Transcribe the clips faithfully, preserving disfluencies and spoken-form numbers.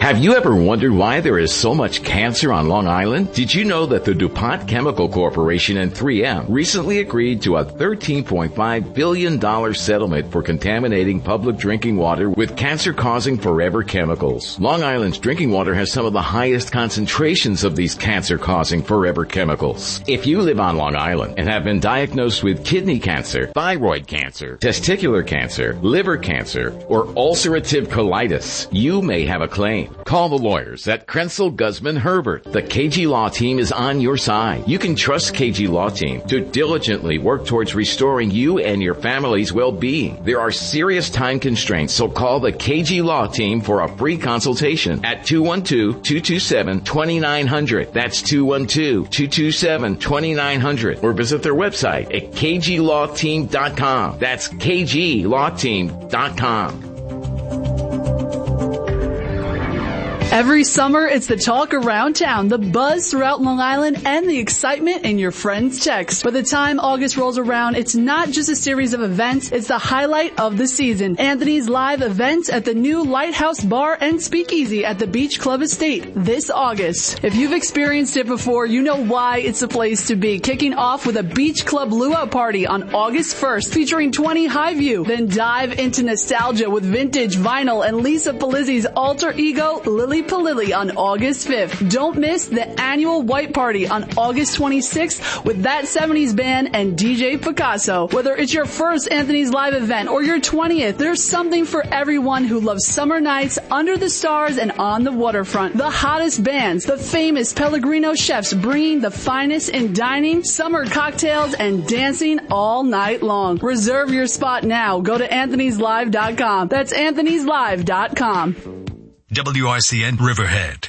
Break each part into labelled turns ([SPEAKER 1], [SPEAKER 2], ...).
[SPEAKER 1] Have you ever wondered why there is so much cancer on Long Island? Did you know that the DuPont Chemical Corporation and three M recently agreed to a thirteen point five billion dollars settlement for contaminating public drinking water with cancer-causing forever chemicals? Long Island's drinking water has some of the highest concentrations of these cancer-causing forever chemicals. If you live on Long Island and have been diagnosed with kidney cancer, thyroid cancer, testicular cancer, liver cancer, or ulcerative colitis, you may have a claim. Call the lawyers at Krenzel Guzman Herbert. The K G Law Team is on your side. You can trust K G Law Team to diligently work towards restoring you and your family's well-being. There are serious time constraints, so call the K G Law Team for a free consultation at two one two, two two seven, two nine zero zero. That's two one two, two two seven, two nine zero zero. Or visit their website at k g law team dot com. That's k g law team dot com.
[SPEAKER 2] Every summer, it's the talk around town, the buzz throughout Long Island, and the excitement in your friends' text. By the time August rolls around, it's not just a series of events, it's the highlight of the season. Anthony's live events at the new Lighthouse Bar and Speakeasy at the Beach Club Estate this August. If you've experienced it before, you know why it's the place to be. Kicking off with a Beach Club Luau Party on August first, featuring twenty Highview. Then dive into nostalgia with vintage vinyl and Lisa Palizzi's alter ego, Lily Palilli, on August fifth. Don't miss the annual White Party on August twenty-sixth with That seventies Band and D J Picasso. Whether it's your first Anthony's Live event or your twentieth, there's something for everyone who loves summer nights under the stars and on the waterfront. The hottest bands, the famous Pellegrino chefs bringing the finest in dining, summer cocktails, and dancing all night long. Reserve your spot now. Go to anthonys live dot com. That's anthonys live dot com.
[SPEAKER 3] W I C N Riverhead.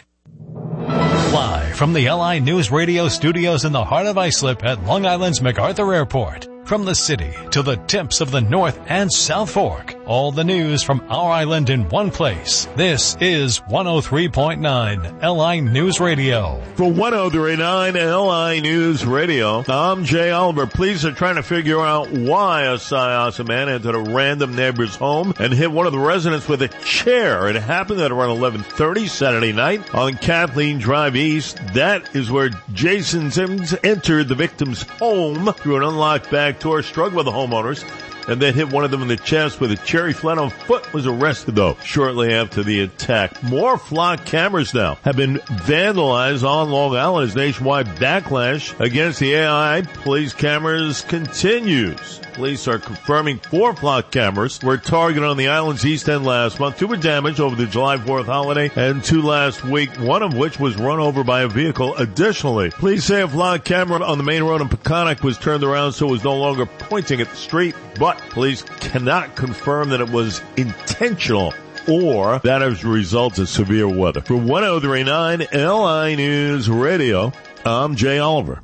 [SPEAKER 3] Live from the L I News Radio studios in the heart of Islip at Long Island's MacArthur Airport. From the city to the tips of the North and South Fork. All the news from our island in one place. This is one oh three point nine L I News Radio.
[SPEAKER 4] For one oh three point nine L I News Radio, I'm Jay Oliver. Police are trying to figure out why a Syosset man entered a random neighbor's home and hit one of the residents with a chair. It happened at around eleven thirty Saturday night on Kathleen Drive East. That is where Jason Simmons entered the victim's home through an unlocked back door, struggled with the homeowners, and then hit one of them in the chest with a chair. He fled on foot, was arrested, though, shortly after the attack. More flock cameras now have been vandalized on Long Island as nationwide backlash against the A I police cameras continues. Police are confirming four flock cameras were targeted on the island's east end last month. Two were damaged over the July fourth holiday and two last week, one of which was run over by a vehicle. Additionally, police say a flock camera on the main road in Peconic was turned around so it was no longer pointing at the street, but police cannot confirm that it was intentional or that as a result of severe weather. For one oh three point nine L I News Radio, I'm Jay Oliver.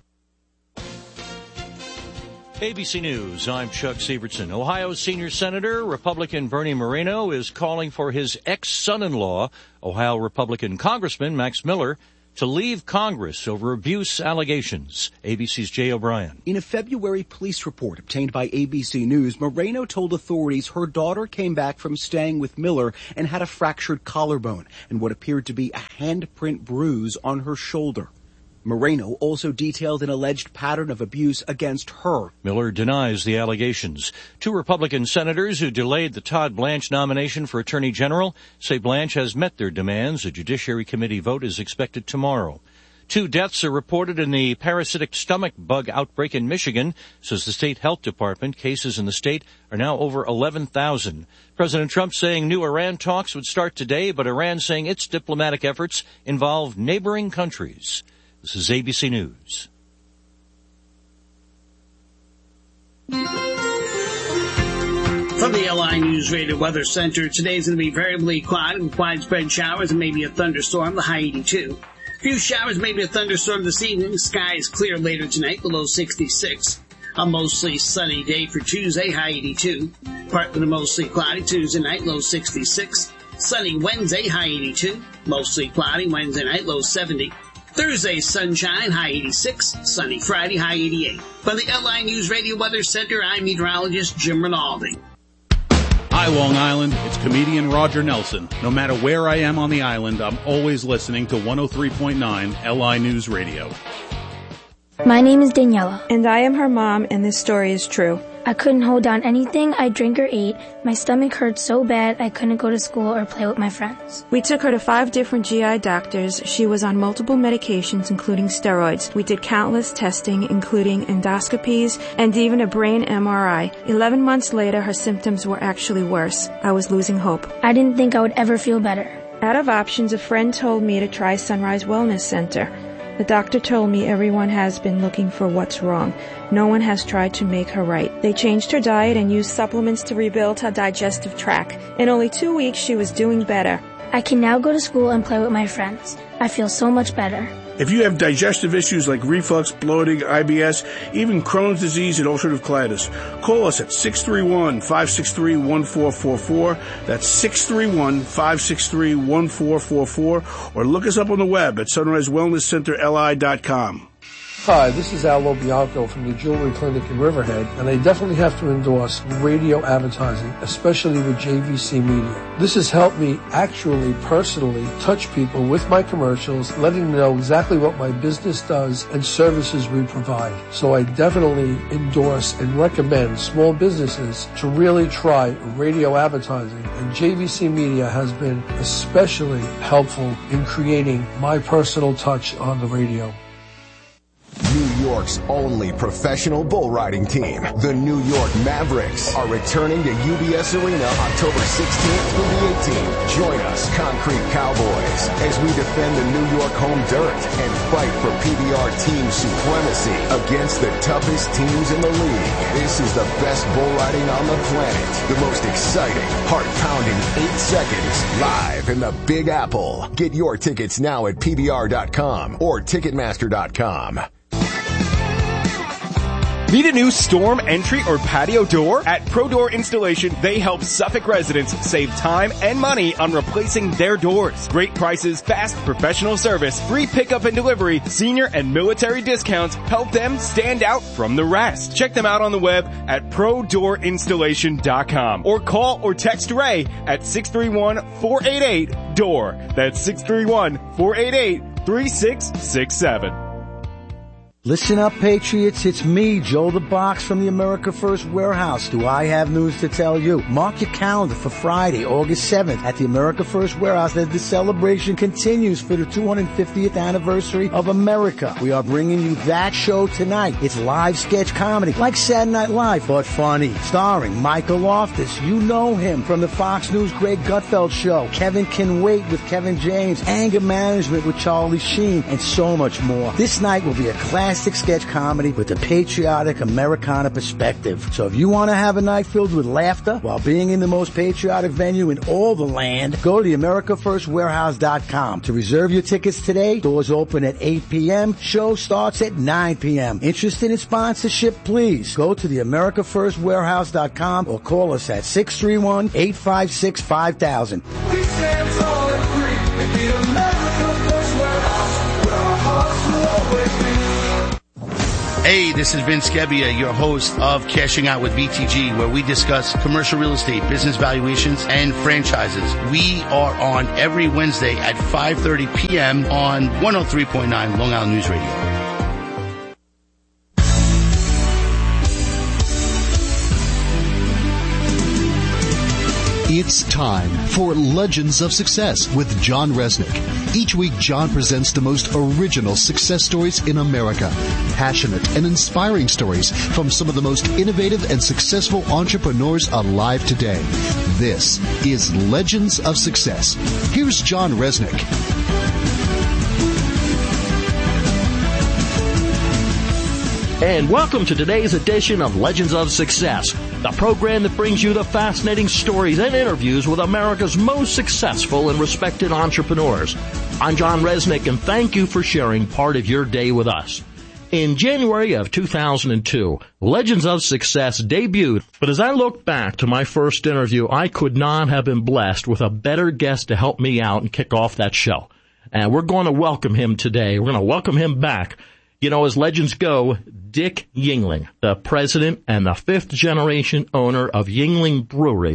[SPEAKER 5] A B C News, I'm Chuck Sievertson. Ohio Senior Senator Republican Bernie Moreno is calling for his ex-son-in-law, Ohio Republican Congressman Max Miller, to leave Congress over abuse allegations. A B C's Jay O'Brien.
[SPEAKER 6] In a February police report obtained by A B C News, Moreno told authorities her daughter came back from staying with Miller and had a fractured collarbone and what appeared to be a handprint bruise on her shoulder. Moreno also detailed an alleged pattern of abuse against her.
[SPEAKER 5] Miller denies the allegations. Two Republican senators who delayed the Todd Blanche nomination for Attorney General say Blanche has met their demands. A Judiciary Committee vote is expected tomorrow. Two deaths are reported in the parasitic stomach bug outbreak in Michigan, says the state health department. Cases in the state are now over eleven thousand. President Trump saying new Iran talks would start today, but Iran saying its diplomatic efforts involve neighboring countries. This is A B C News.
[SPEAKER 7] From the L I News Radio Weather Center, today's going to be variably quiet with widespread showers and maybe a thunderstorm, the high eighty-two. A few showers, maybe a thunderstorm this evening. Sky is clear later tonight, below sixty-six. A mostly sunny day for Tuesday, high eighty-two. Partly to mostly cloudy Tuesday night, low sixty-six. Sunny Wednesday, high eighty-two. Mostly cloudy Wednesday night, low seventy. Thursday, sunshine, high eighty-six. Sunny Friday, high eighty-eight. From the L I News Radio Weather Center, I'm meteorologist Jim Rinaldi.
[SPEAKER 8] Hi, Long Island. It's comedian Roger Nelson. No matter where I am on the island, I'm always listening to one oh three point nine L I News Radio.
[SPEAKER 9] My name is Daniela.
[SPEAKER 10] And I am her mom, and this story is true.
[SPEAKER 9] I couldn't hold down anything I drank or ate. My stomach hurt so bad I couldn't go to school or play with my friends.
[SPEAKER 10] We took her to five different G I doctors. She was on multiple medications, including steroids. We did countless testing, including endoscopies and even a brain M R I. Eleven months later, her symptoms were actually worse. I was losing hope.
[SPEAKER 9] I didn't think I would ever feel better.
[SPEAKER 10] Out of options, a friend told me to try Sunrise Wellness Center. The doctor told me everyone has been looking for what's wrong. No one has tried to make her right. They changed her diet and used supplements to rebuild her digestive tract. In only two weeks, she was doing better.
[SPEAKER 9] I can now go to school and play with my friends. I feel so much better.
[SPEAKER 11] If you have digestive issues like reflux, bloating, I B S, even Crohn's disease and ulcerative colitis, call us at six three one, five six three, one four four four. That's six three one, five six three, one four four four. Or look us up on the web at sunrise wellness center l i dot com.
[SPEAKER 12] Hi, this is Al Lobianco from the Jewelry Clinic in Riverhead, and I definitely have to endorse radio advertising, especially with J V C Media. This has helped me actually personally touch people with my commercials, letting them know exactly what my business does and services we provide. So I definitely endorse and recommend small businesses to really try radio advertising, and J V C Media has been especially helpful in creating my personal touch on the radio.
[SPEAKER 13] New York's only professional bull riding team, the New York Mavericks, are returning to U B S Arena October sixteenth through the eighteenth. Join us, Concrete Cowboys, as we defend the New York home dirt and fight for P B R team supremacy against the toughest teams in the league. This is the best bull riding on the planet. The most exciting, heart-pounding eight seconds live in the Big Apple. Get your tickets now at P B R dot com or Ticketmaster dot com.
[SPEAKER 14] Need a new storm entry or patio door? At Pro Door Installation, they help Suffolk residents save time and money on replacing their doors. Great prices, fast professional service, free pickup and delivery, senior and military discounts help them stand out from the rest. Check them out on the web at pro door installation dot com or call or text Ray at six three one, four eight eight, D O O R. That's six three one, four eight eight, three six six seven.
[SPEAKER 15] Listen up, Patriots. It's me, Joe the Box from the America First Warehouse. Do I have news to tell you? Mark your calendar for Friday, August seventh at the America First Warehouse as the celebration continues for the two hundred fiftieth anniversary of America. We are bringing you that show tonight. It's live sketch comedy, like Saturday Night Live, but funny. Starring Michael Loftus. You know him from the Fox News Greg Gutfeld Show. Kevin Can Wait with Kevin James. Anger Management with Charlie Sheen. And so much more. This night will be a classic sketch comedy with a patriotic Americana perspective. So if you want to have a night filled with laughter while being in the most patriotic venue in all the land, go to the america first warehouse dot com to reserve your tickets today. Doors open at eight p.m. Show starts at nine p.m. Interested in sponsorship? Please go to the america first warehouse dot com or call us at six three one, eight five six, five thousand.
[SPEAKER 16] We stand tall and free in the America First Warehouse, where our hearts will always be.
[SPEAKER 17] Hey, this is Vince Gebbia, your host of Cashing Out with V T G, where we discuss commercial real estate, business valuations, and franchises. We are on every Wednesday at five thirty p.m. on one oh three point nine Long Island News Radio.
[SPEAKER 18] It's time for Legends of Success with John Resnick. Each week, John presents the most original success stories in America. Passionate and inspiring stories from some of the most innovative and successful entrepreneurs alive today. This is Legends of Success. Here's John Resnick.
[SPEAKER 19] And welcome to today's edition of Legends of Success, the program that brings you the fascinating stories and interviews with America's most successful and respected entrepreneurs. I'm John Resnick, and thank you for sharing part of your day with us. In January of two thousand two, Legends of Success debuted, but as I look back to my first interview, I could not have been blessed with a better guest to help me out and kick off that show. And we're going to welcome him today. We're going to welcome him back. You know, as legends go, Dick Yuengling, the president and the fifth generation owner of Yuengling Brewery,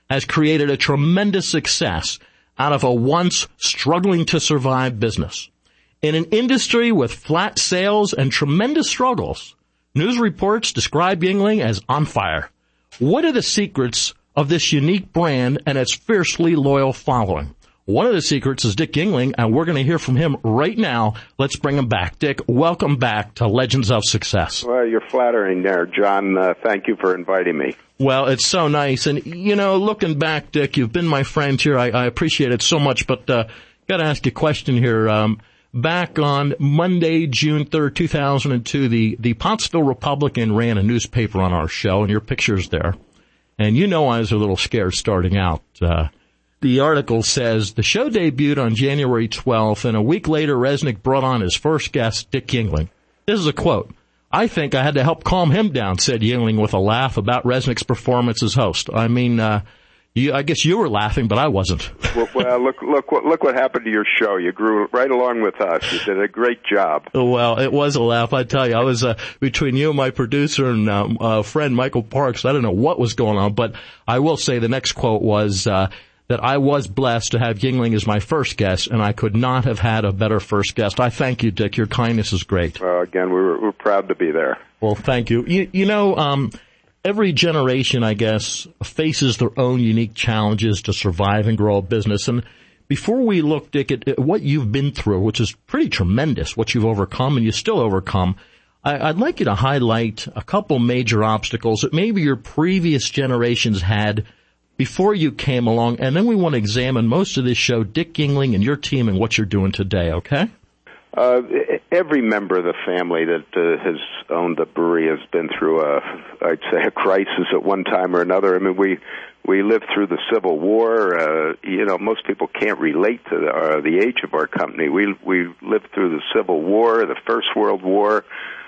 [SPEAKER 19] has created a tremendous success out of a once struggling to survive business. In an industry with flat sales and tremendous struggles, news reports describe Yuengling as on fire. What are the secrets of this unique brand and its fiercely loyal following? One of the secrets is Dick Yuengling, and we're going to hear from him right now. Let's bring him back. Dick, welcome back to Legends of Success.
[SPEAKER 20] Well, you're flattering there, John. Uh, thank you for inviting me.
[SPEAKER 19] Well, it's so nice. And, you know, looking back, Dick, you've been my friend here. I, I appreciate it so much, but uh got to ask you a question here. Um Back on Monday, June third, two thousand two, the, the Pottsville Republican ran a newspaper on our show, and your picture's there. And you know I was a little scared starting out. Uh The article says, the show debuted on January twelfth, and a week later, Resnick brought on his first guest, Dick Yuengling. This is a quote. I think I had to help calm him down, said Yuengling with a laugh about Resnick's performance as host. I mean, uh, you, I guess you were laughing, but I wasn't.
[SPEAKER 20] well, well, look, look, what, look what happened to your show. You grew right along with us. You did a great job.
[SPEAKER 19] Well, it was a laugh, I tell you. I was, uh, between you and my producer and, um, uh, friend Michael Parks, I don't know what was going on, but I will say the next quote was, uh, that I was blessed to have Yuengling as my first guest, and I could not have had a better first guest. I thank you, Dick. Your kindness is great.
[SPEAKER 20] Well, again, we're, we're proud to be there.
[SPEAKER 19] Well, thank you. You, you know, um, every generation, I guess, faces their own unique challenges to survive and grow a business. And before we look, Dick, at, at what you've been through, which is pretty tremendous, what you've overcome and you still overcome, I, I'd like you to highlight a couple major obstacles that maybe your previous generations had before you came along, and then we want to examine most of this show, Dick Yuengling and your team and what you're doing today, okay?
[SPEAKER 20] Uh, every member of the family that uh, has owned a brewery has been through a, I'd say, a crisis at one time or another. I mean, we we lived through the Civil War. Uh, you know, most people can't relate to the, uh, the age of our company. We we lived through the Civil War, the First World War,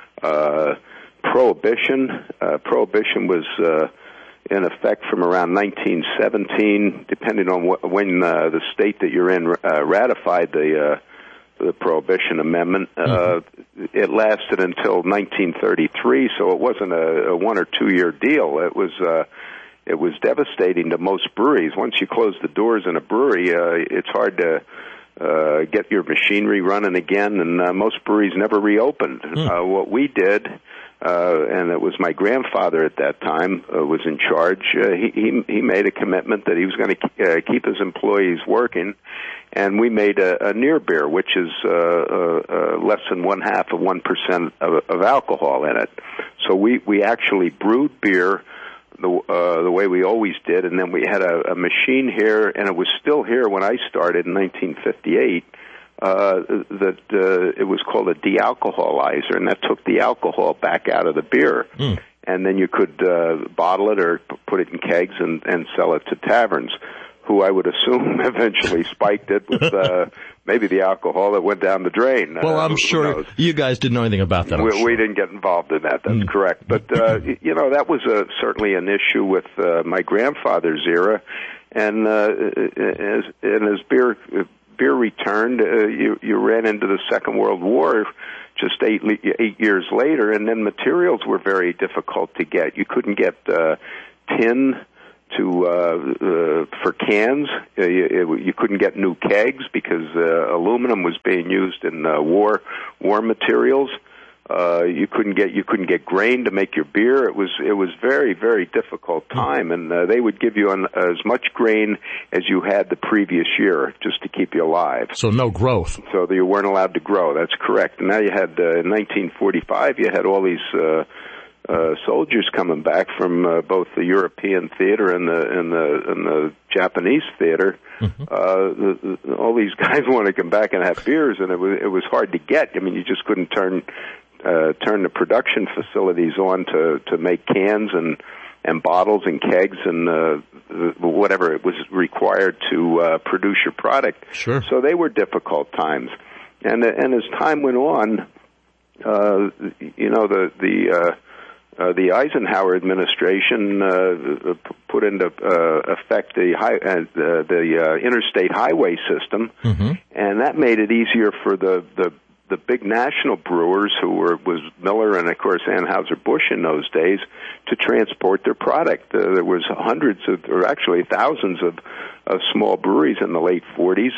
[SPEAKER 20] uh, Prohibition. Uh, Prohibition was Uh, in effect from around nineteen seventeen, depending on wh- when uh, the state that you're in uh, ratified the uh, the Prohibition Amendment. Uh, mm-hmm. It lasted until nineteen thirty-three, so it wasn't a, a one or two year deal. It was uh, it was devastating to most breweries. Once you close the doors in a brewery, uh, it's hard to uh, get your machinery running again, and uh, most breweries never reopened. Mm. Uh, what we did. Uh, and it was my grandfather at that time uh, was in charge. Uh, he, he he made a commitment that he was going to uh, keep his employees working, and we made a, a near beer, which is uh, uh, uh, less than one half of one percent of, of alcohol in it. So we we actually brewed beer the uh, the way we always did, and then we had a, a machine here, and it was still here when I started in nineteen fifty-eight. Uh, that uh, it was called a de-alcoholizer, and that took the alcohol back out of the beer. Mm. And then you could uh, bottle it or p- put it in kegs and, and sell it to taverns, who I would assume eventually spiked it with uh, maybe the alcohol that went down the drain.
[SPEAKER 19] Well,
[SPEAKER 20] uh,
[SPEAKER 19] I'm sure you guys didn't know anything about that.
[SPEAKER 20] We,
[SPEAKER 19] sure.
[SPEAKER 20] we didn't get involved in that. That's mm. correct. But, uh, you know, that was a, certainly an issue with uh, my grandfather's era. And uh, as, and as beer... beer returned, uh, you, you ran into the Second World War just eight eight years later, and then materials were very difficult to get. You couldn't get uh, tin to uh, uh, for cans. Uh, you, you couldn't get new kegs because uh, aluminum was being used in uh, war war materials. Uh, you couldn't get you couldn't get grain to make your beer. It was it was very very difficult time, and uh, they would give you an, as much grain as you had the previous year just to keep you alive.
[SPEAKER 19] So no growth.
[SPEAKER 20] So that you weren't allowed to grow. That's correct. And now you had uh, in nineteen forty-five, you had all these uh, uh, soldiers coming back from uh, both the European theater and the and the and the Japanese theater. Mm-hmm. Uh, the, the, all these guys wanted to come back and have beers, and it was it was hard to get. I mean, you just couldn't turn. Uh, turn the production facilities on to, to make cans and, and bottles and kegs and uh, whatever it was required to uh, produce your product.
[SPEAKER 19] Sure.
[SPEAKER 20] So they were difficult times, and and as time went on, uh, you know the the uh, uh, the Eisenhower administration uh, put into uh, effect the high, uh, the, the uh, interstate highway system, mm-hmm. and that made it easier for the the the big national brewers, who were was Miller and of course Anheuser-Busch in those days, to transport their product. Uh, there was hundreds of, or actually thousands of, of small breweries in the late forties,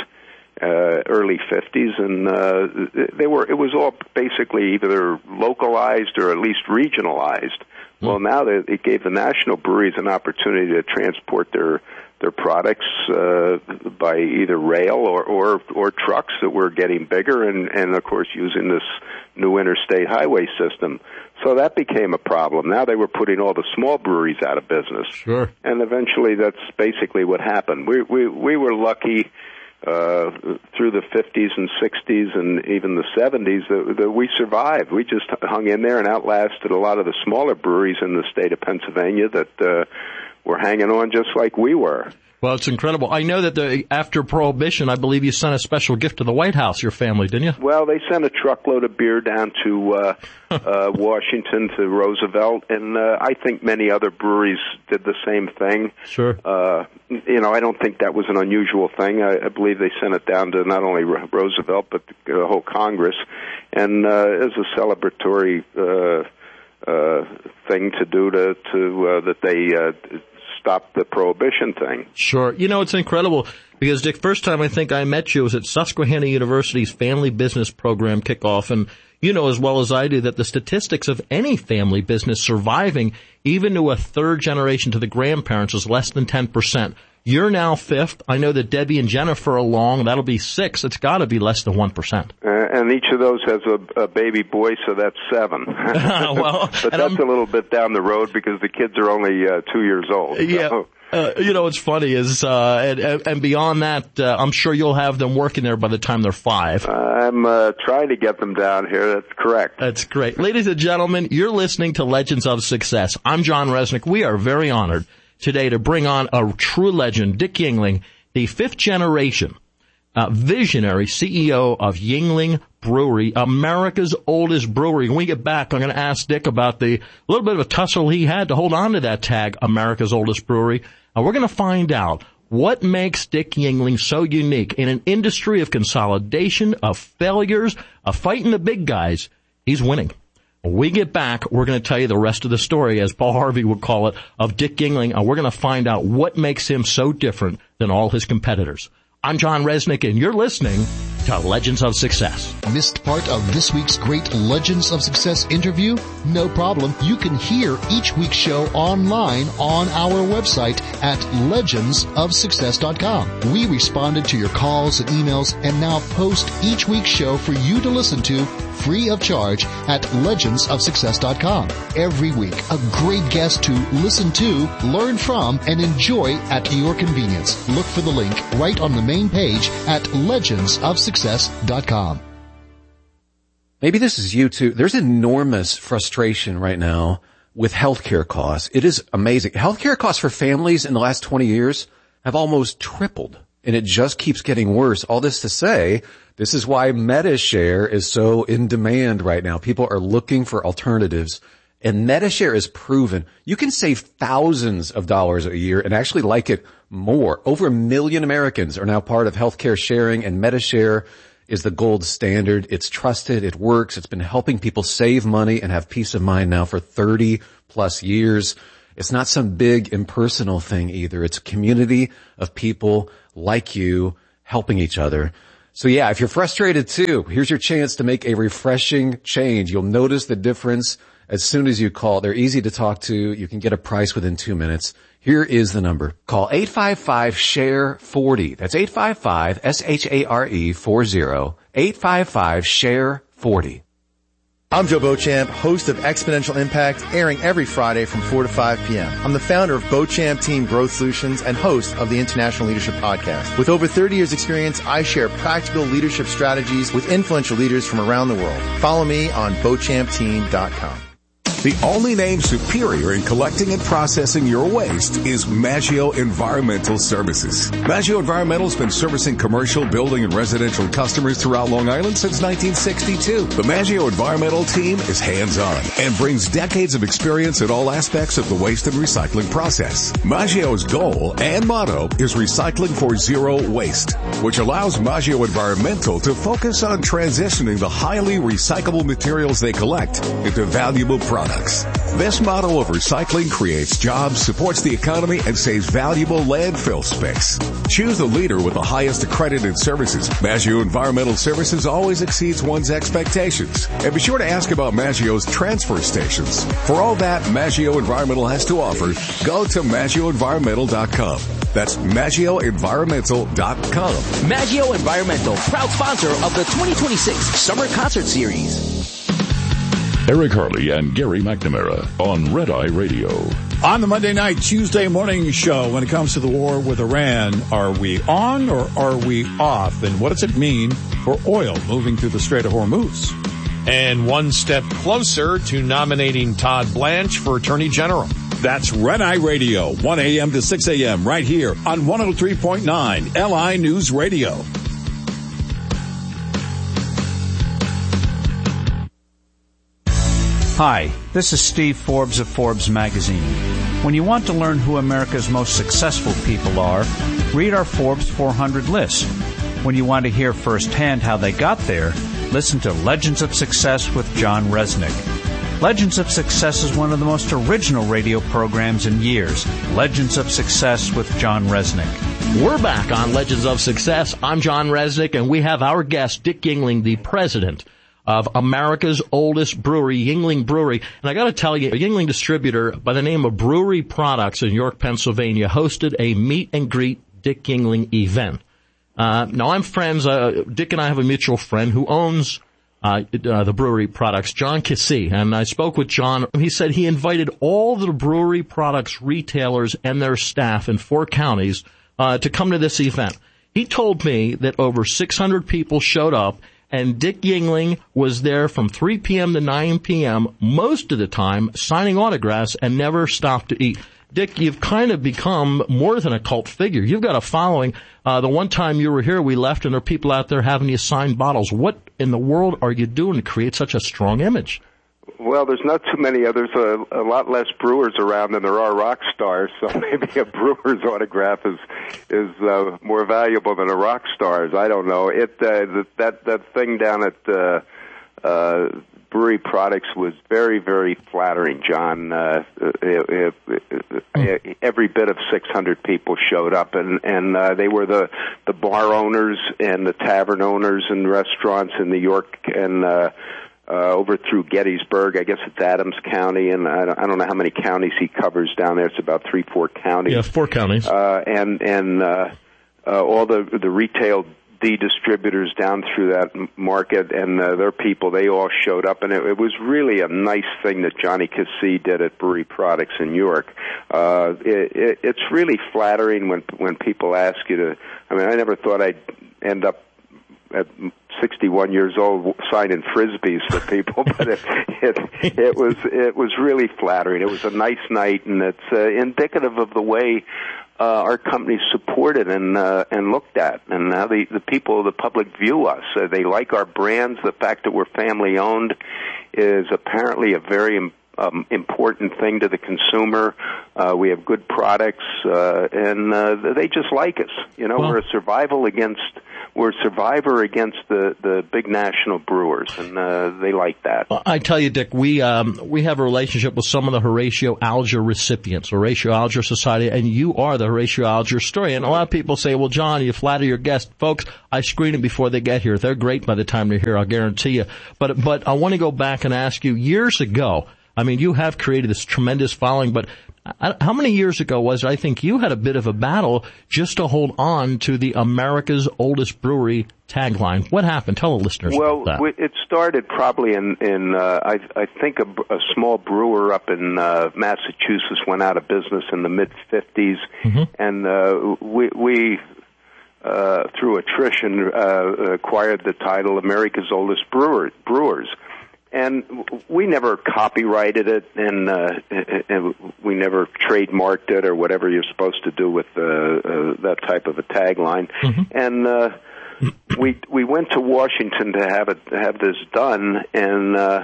[SPEAKER 20] uh, early fifties, and uh, they were. It was all basically either localized or at least regionalized. Mm. Well, now they, it gave the national breweries an opportunity to transport their their products uh, by either rail or, or or trucks that were getting bigger, and, and of course using this new interstate highway system. So that became a problem. Now they were putting all the small breweries out of business.
[SPEAKER 19] Sure.
[SPEAKER 20] And eventually that's basically what happened. We we we were lucky uh, through the fifties and sixties and even the seventies that, that we survived. We just hung in there and outlasted a lot of the smaller breweries in the state of Pennsylvania that uh, were hanging on just like we were.
[SPEAKER 19] Well, it's incredible. I know that the, after Prohibition, I believe you sent a special gift to the White House, your family, didn't you?
[SPEAKER 20] Well, they sent a truckload of beer down to uh, uh, Washington, to Roosevelt, and uh, I think many other breweries did the same thing.
[SPEAKER 19] Sure.
[SPEAKER 20] Uh, you know, I don't think that was an unusual thing. I, I believe they sent it down to not only Roosevelt, but the, the whole Congress, and uh, as a celebratory uh, uh, thing to do to, to uh, that they uh, stop the Prohibition thing.
[SPEAKER 19] Sure. You know, it's incredible because, Dick, first time I think I met you was at Susquehanna University's Family Business Program kickoff, and you know as well as I do that the statistics of any family business surviving, even to a third generation to the grandparents, is less than ten percent. You're now fifth. I know that Debbie and Jennifer are along. That'll be six. It's got to be less than one percent.
[SPEAKER 20] Uh, and each of those has a, a baby boy, so that's seven.
[SPEAKER 19] well,
[SPEAKER 20] but that's I'm, a little bit down the road because the kids are only uh, two years old.
[SPEAKER 19] Yeah.
[SPEAKER 20] So.
[SPEAKER 19] Uh, you know, what's funny is, uh, and, and beyond that, uh, I'm sure you'll have them working there by the time they're five.
[SPEAKER 20] I'm uh, trying to get them down here. That's correct.
[SPEAKER 19] That's great. Ladies and gentlemen, you're listening to Legends of Success. I'm John Resnick. We are very honored today to bring on a true legend, Dick Yuengling, the fifth generation uh, visionary C E O of Yuengling Brewery, America's oldest brewery. When we get back, I'm going to ask Dick about the little bit of a tussle he had to hold on to that tag, America's oldest brewery. And we're going to find out what makes Dick Yuengling so unique in an industry of consolidation, of failures, of fighting the big guys. He's winning. When we get back, we're going to tell you the rest of the story, as Paul Harvey would call it, of Dick Yuengling, and we're going to find out what makes him so different than all his competitors. I'm John Resnick, and you're listening to Legends of Success.
[SPEAKER 18] Missed part of this week's great Legends of Success interview? No problem. You can hear each week's show online on our website at legends of success dot com. We responded to your calls and emails and now post each week's show for you to listen to free of charge at legends of success dot com. Every week, a great guest to listen to, learn from, and enjoy at your convenience. Look for the link right on the main page at legends of success dot com.
[SPEAKER 21] Maybe this is you too. There's enormous frustration right now with healthcare costs. It is amazing. Healthcare costs for families in the last twenty years have almost tripled, and it just keeps getting worse. All this to say, this is why MediShare is so in demand right now. People are looking for alternatives, and MediShare is proven. You can save thousands of dollars a year and actually like it more. Over a million Americans are now part of healthcare sharing, and MediShare is the gold standard. It's trusted. It works. It's been helping people save money and have peace of mind now for thirty plus years. It's not some big impersonal thing either. It's a community of people like you helping each other. So yeah, if you're frustrated too, here's your chance to make a refreshing change. You'll notice the difference as soon as you call. They're easy to talk to. You can get a price within two minutes. Here is the number. Call eight five five, S H A R E, forty. That's eight five five, S H A R E, forty. eight five five, S H A R E, forty.
[SPEAKER 22] I'm Joe Beauchamp, host of Exponential Impact, airing every Friday from four to five p.m. I'm the founder of Beauchamp Team Growth Solutions and host of the International Leadership Podcast. With over thirty years experience, I share practical leadership strategies with influential leaders from around the world. Follow me on beauchamp team dot com.
[SPEAKER 1] The only name superior in collecting and processing your waste is Maggio Environmental Services. Maggio Environmental has been servicing commercial, building, and residential customers throughout Long Island since nineteen sixty-two. The Maggio Environmental team is hands-on and brings decades of experience in all aspects of the waste and recycling process. Maggio's goal and motto is recycling for zero waste, which allows Maggio Environmental to focus on transitioning the highly recyclable materials they collect into valuable products. This model of recycling creates jobs, supports the economy, and saves valuable landfill space. Choose the leader with the highest accredited services. Maggio Environmental Services always exceeds one's expectations. And be sure to ask about Maggio's transfer stations. For all that Maggio Environmental has to offer, go to maggio environmental dot com. That's maggio environmental dot com.
[SPEAKER 2] Maggio Environmental, proud sponsor of the twenty twenty-six Summer Concert Series.
[SPEAKER 23] Eric Harley and Gary McNamara on Red Eye Radio.
[SPEAKER 24] On the Monday night, Tuesday morning show, when it comes to the war with Iran, are we on or are we off? And what does it mean for oil moving through the Strait of Hormuz?
[SPEAKER 25] And one step closer to nominating Todd Blanche for Attorney General.
[SPEAKER 24] That's Red Eye Radio, one a.m. to six a.m. right here on one oh three point nine L I News Radio.
[SPEAKER 26] Hi, this is Steve Forbes of Forbes Magazine. When you want to learn who America's most successful people are, read our Forbes four hundred list. When you want to hear firsthand how they got there, listen to Legends of Success with John Resnick. Legends of Success is one of the most original radio programs in years. Legends of Success with John Resnick.
[SPEAKER 19] We're back on Legends of Success. I'm John Resnick, and we have our guest, Dick Yuengling, the president of America's oldest brewery, Yuengling Brewery. And I got to tell you, a Yuengling distributor by the name of Brewery Products in York, Pennsylvania, hosted a meet and greet Dick Yuengling event. Uh, now I'm friends, uh, Dick and I have a mutual friend who owns uh, uh the Brewery Products, John Kissee. And I spoke with John. He said he invited all the Brewery Products retailers and their staff in four counties uh to come to this event. He told me that over six hundred people showed up, and Dick Yuengling was there from three p.m. to nine p.m. most of the time, signing autographs and never stopped to eat. Dick, you've kind of become more than a cult figure. You've got a following. Uh, the one time you were here, we left, and there are people out there having you sign bottles. What in the world are you doing to create such a strong image?
[SPEAKER 20] Well, there's not too many others. A, a lot less brewers around than there are rock stars, so maybe a brewer's autograph is is uh, more valuable than a rock star's. I don't know. It uh, that that thing down at uh, uh, Brewery Products was very, very flattering, John. Uh, it, it, it, every bit of six hundred people showed up, and and uh, they were the the bar owners and the tavern owners and restaurants in New York and. Uh, Uh, over through Gettysburg, I guess it's Adams County, and I don't, I don't know how many counties he covers down there. It's about three, four counties.
[SPEAKER 19] Yeah, four counties.
[SPEAKER 20] Uh, and and uh, uh, all the the retail D distributors down through that market and uh, their people, they all showed up, and it, it was really a nice thing that Johnny Kissee did at Brewery Products in York. Uh, it, it, it's really flattering when when people ask you to. I mean, I never thought I'd end up at sixty-one years old signing frisbees for people, but it, it it was it was really flattering. It was a nice night, and it's uh, indicative of the way uh, our company supported and uh, and looked at, and how the the people, the public view us. Uh, they like our brands. The fact that we're family owned is apparently a very um, important thing to the consumer. Uh, we have good products, uh, and uh, they just like us. You know, well, we're a survival against. We're a survivor against the, the big national brewers, and uh, they like that.
[SPEAKER 19] Well, I tell you, Dick, we um, we have a relationship with some of the Horatio Alger recipients, Horatio Alger Society, and you are the Horatio Alger story. And a lot of people say, well, John, you flatter your guests. Folks, I screen them before they get here. They're great by the time they're here, I'll guarantee you. But but I want to go back and ask you, years ago, I mean, you have created this tremendous following, but how many years ago was it? I think you had a bit of a battle just to hold on to the America's oldest brewery tagline. What happened? Tell the listeners
[SPEAKER 20] well,
[SPEAKER 19] about that.
[SPEAKER 20] It started probably in, in uh, I, I think a, a small brewer up in uh, Massachusetts went out of business in the mid-fifties, mm-hmm. and uh, we, we uh, through attrition, uh, acquired the title America's Oldest Brewer, Brewers. and we never copyrighted it, and, uh, and we never trademarked it or whatever you're supposed to do with uh, uh, that type of a tagline. Mm-hmm. And uh, we we went to Washington to have it have this done, and uh,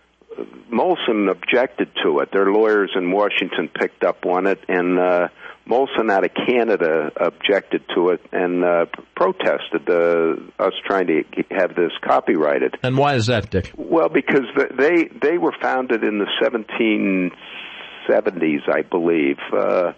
[SPEAKER 20] Molson objected to it. Their lawyers in Washington picked up on it, and uh, Molson out of Canada objected to it and uh, protested uh, us trying to have this copyrighted.
[SPEAKER 19] And why is that, Dick?
[SPEAKER 20] Well, because they they were founded in the seventeen seventies, I believe, uh,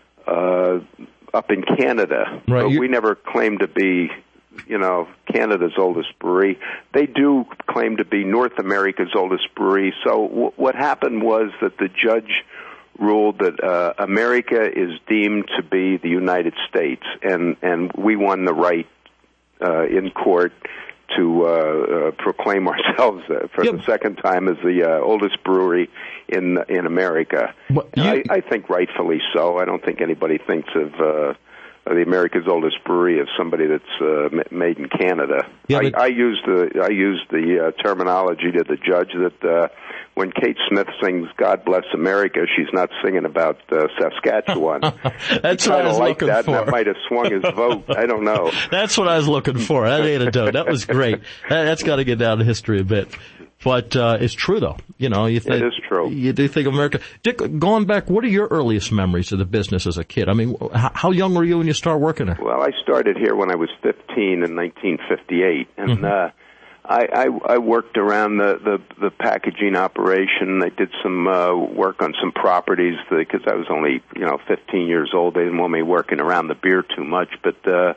[SPEAKER 20] uh, up in Canada.
[SPEAKER 19] Right.
[SPEAKER 20] But we never claimed to be, you know, Canada's oldest brewery. They do claim to be North America's oldest brewery. So w- what happened was that the judge ruled that uh, America is deemed to be the United States, and, and we won the right uh, in court to uh, uh, proclaim ourselves uh, for yep. the second time as the uh, oldest brewery in in America.
[SPEAKER 19] You,
[SPEAKER 20] I, I think rightfully so. I don't think anybody thinks of uh, the America's oldest brewery as somebody that's uh, made in Canada.
[SPEAKER 19] Yeah,
[SPEAKER 20] I, I used the I used the uh, terminology to the judge that uh, when Kate Smith sings "God Bless America," she's not singing about uh, Saskatchewan.
[SPEAKER 19] That's what I was
[SPEAKER 20] like
[SPEAKER 19] looking
[SPEAKER 20] that,
[SPEAKER 19] for.
[SPEAKER 20] And that might have swung his vote. I don't know.
[SPEAKER 19] That's what I was looking for. That anecdote. That was great. That, that's got to get down to history a bit. But uh, it's true, though. You know, you think,
[SPEAKER 20] it is true.
[SPEAKER 19] You do think America. Dick, going back, what are your earliest memories of the business as a kid? I mean, how, how young were you when you started working there?
[SPEAKER 20] Well, I started here when I was fifteen in nineteen fifty-eight, and mm-hmm. uh, I, I, I worked around the, the, the packaging operation. I did some uh, work on some properties because I was only, you know, fifteen years old. They didn't want me working around the beer too much, but uh,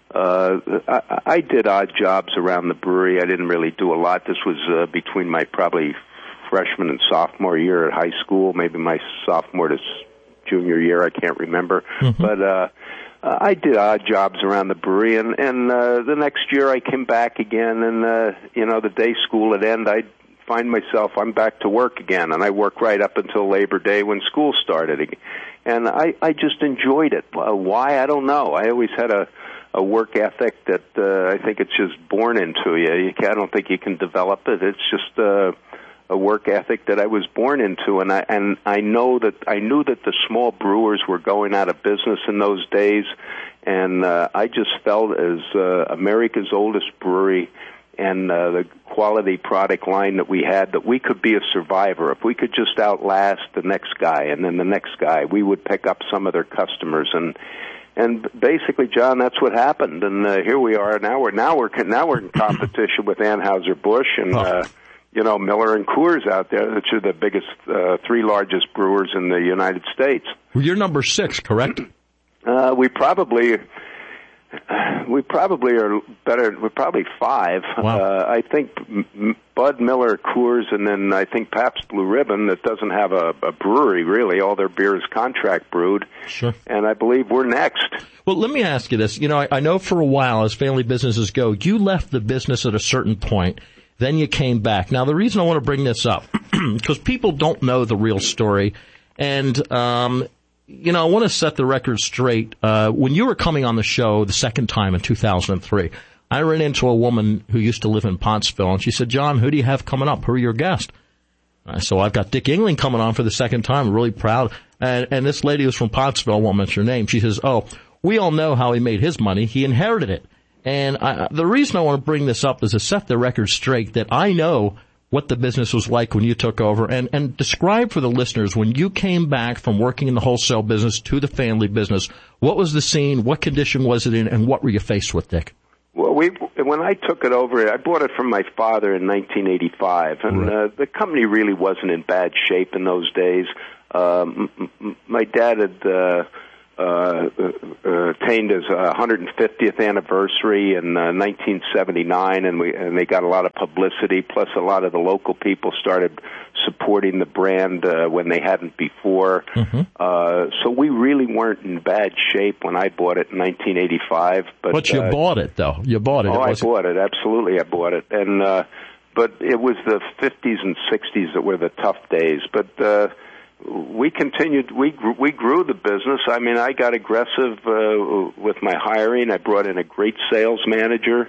[SPEAKER 20] uh, I, I did odd jobs around the brewery. I didn't really do a lot. This was uh, between my probably freshman and sophomore year at high school, maybe my sophomore to junior year. I can't remember, mm-hmm. but. Uh, Uh, I did odd jobs around the brewery, and, and uh, the next year I came back again, and, uh, you know, the day school would end, I'd find myself, I'm back to work again, and I worked right up until Labor Day when school started again. And I, I just enjoyed it. Uh, why? I don't know. I always had a, a work ethic that uh, I think it's just born into you. you can, I don't think you can develop it. It's just... Uh, a work ethic that I was born into, and I and I know that I knew that the small brewers were going out of business in those days, and uh, I just felt as uh, America's oldest brewery and uh, the quality product line that we had, that we could be a survivor. If we could just outlast the next guy and then the next guy, we would pick up some of their customers. And and basically, John, that's what happened. And uh, here we are now. We're now we're now we're in competition with Anheuser-Busch and. Uh, You know, Miller and Coors out there, which are the biggest, uh, three largest brewers in the United States.
[SPEAKER 19] You're number six, correct?
[SPEAKER 20] Uh, we probably, we probably are better. We're probably five.
[SPEAKER 19] Wow.
[SPEAKER 20] Uh, I think M- Bud, Miller, Coors, and then I think Pabst Blue Ribbon, that doesn't have a, a brewery really. All their beer is contract brewed.
[SPEAKER 19] Sure.
[SPEAKER 20] And I believe we're next.
[SPEAKER 19] Well, let me ask you this. You know, I, I know for a while, as family businesses go, you left the business at a certain point. Then you came back. Now, the reason I want to bring this up, because people don't know the real story, and, um, you know, I want to set the record straight. Uh, when you were coming on the show the second time in two thousand three, I ran into a woman who used to live in Pottsville, and she said, John, who do you have coming up? Who are your guests? Uh, so I've got Dick Engling coming on for the second time. I'm really proud. And, and this lady was from Pottsville. I won't mention her name. She says, oh, we all know how he made his money. He inherited it. And I, the reason I want to bring this up is to set the record straight that I know what the business was like when you took over, and, and describe for the listeners when you came back from working in the wholesale business to the family business. What was the scene? What condition was it in? And what were you faced with, Dick?
[SPEAKER 20] Well, we when I took it over, I bought it from my father in nineteen eighty-five, and
[SPEAKER 19] right.
[SPEAKER 20] uh, the company really wasn't in bad shape in those days. Um, m- my dad had... Uh, Uh, uh, attained his uh, one hundred fiftieth anniversary in uh, nineteen seventy-nine, and we and they got a lot of publicity. Plus, a lot of the local people started supporting the brand uh, when they hadn't before. Mm-hmm. Uh, so we really weren't in bad shape when I bought it in nineteen eighty-five. But,
[SPEAKER 19] but you
[SPEAKER 20] uh,
[SPEAKER 19] bought it, though. You bought it.
[SPEAKER 20] Oh,
[SPEAKER 19] it
[SPEAKER 20] I bought it. Absolutely, I bought it. And uh, but it was the fifties and sixties that were the tough days. But uh, we continued, we grew, we grew the business. I mean, I got aggressive uh, with my hiring. I brought in a great sales manager,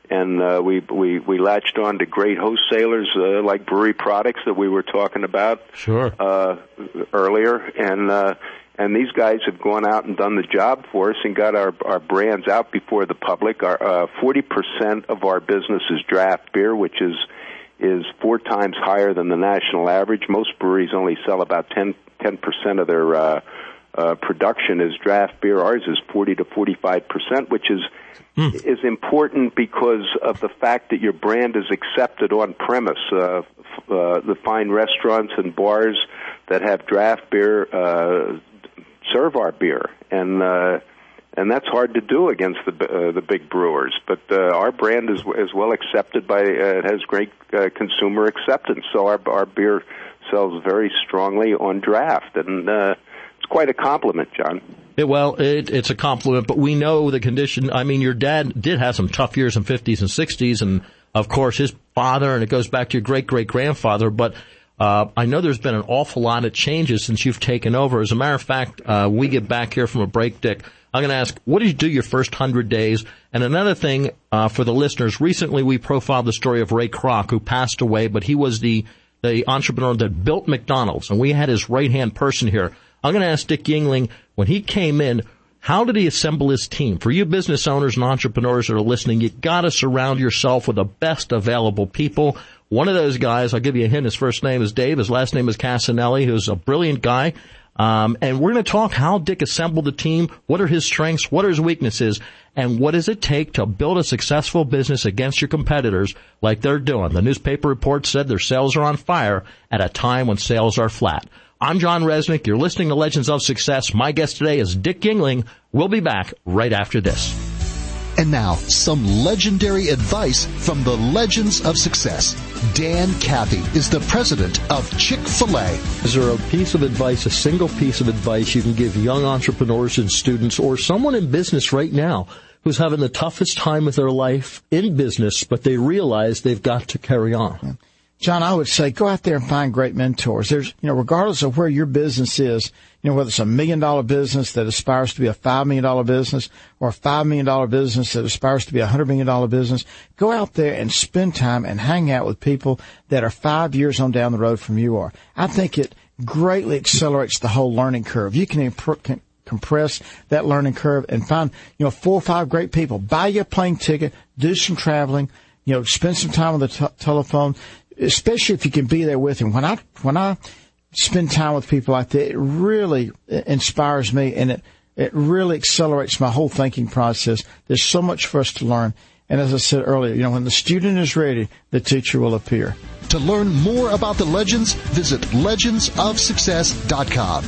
[SPEAKER 20] and uh, we we we latched on to great wholesalers uh, like Brewery Products that we were talking about
[SPEAKER 19] sure
[SPEAKER 20] uh, earlier, and uh, and these guys have gone out and done the job for us and got our our brands out before the public. Our uh, forty percent of our business is draft beer, which is is four times higher than the national average. Most breweries only sell about ten percent of their uh, uh, production is draft beer. Ours is forty to forty-five percent, which is mm. is important because of the fact that your brand is accepted on premise. Uh, f- uh, the fine restaurants and bars that have draft beer uh, serve our beer, and uh, and that's hard to do against the uh, the big brewers. But uh, our brand is is well accepted by uh, it has great uh, consumer acceptance. So our our beer sells very strongly on draft, and uh, it's quite a compliment, John.
[SPEAKER 19] It, well, it, it's a compliment, but we know the condition. I mean, your dad did have some tough years in fifties and sixties, and of course his father, and it goes back to your great great grandfather. But uh, I know there's been an awful lot of changes since you've taken over. As a matter of fact, uh, we get back here from a break, Dick. I'm going to ask, what did you do your first hundred days? And another thing uh, for the listeners, recently we profiled the story of Ray Kroc, who passed away, but he was the the entrepreneur that built McDonald's, and we had his right-hand person here. I'm going to ask Dick Yingling, when he came in, how did he assemble his team? For you business owners and entrepreneurs that are listening, you got to surround yourself with the best available people. One of those guys, I'll give you a hint, his first name is Dave, his last name is Casanelli, who's a brilliant guy. Um, and we're going to talk how Dick assembled the team, what are his strengths, what are his weaknesses, and what does it take to build a successful business against your competitors like they're doing. The newspaper report said their sales are on fire at a time when sales are flat. I'm John Resnick. You're listening to Legends of Success. My guest today is Dick Yingling. We'll be back right after this.
[SPEAKER 18] And now, some legendary advice from the Legends of Success. Dan Cathy is the president of Chick-fil-A.
[SPEAKER 19] Is there a piece of advice, a single piece of advice you can give young entrepreneurs and students or someone in business right now who's having the toughest time of their life in business, but they realize they've got to carry on?
[SPEAKER 3] John, I would say go out there and find great mentors. There's, you know, regardless of where your business is, you know, whether it's a million dollar business that aspires to be a five million dollar business or a five million dollar business that aspires to be a hundred million dollar business, go out there and spend time and hang out with people that are five years on down the road from you are. I think it greatly accelerates the whole learning curve. You can improve, can compress that learning curve and find, you know, four or five great people. Buy your plane ticket, do some traveling, you know, spend some time on the t- telephone, especially if you can be there with him. When I, when I spend time with people like that, it really inspires me, and it, it really accelerates my whole thinking process. There's so much for us to learn. And as I said earlier, you know, when the student is ready, the teacher will appear.
[SPEAKER 18] To learn more about the legends, visit legends of success dot com.